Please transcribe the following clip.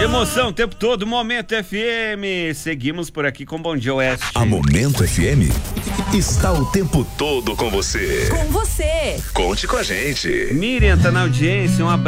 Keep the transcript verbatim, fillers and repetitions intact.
Emoção o tempo todo, Momento F M. Seguimos por aqui com Bom Dia Oeste. A Momento F M está o tempo todo com você. Com você. Conte com a gente. Miriam tá na audiência, um abraço.